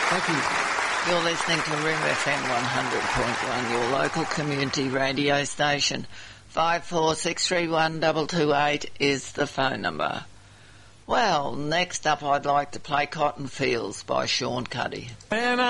Thank you. You're listening to Room FM 100.1, your local community radio station. 54631228 is the phone number. Well, next up I'd like to play Cotton Fields by Sean Cuddy.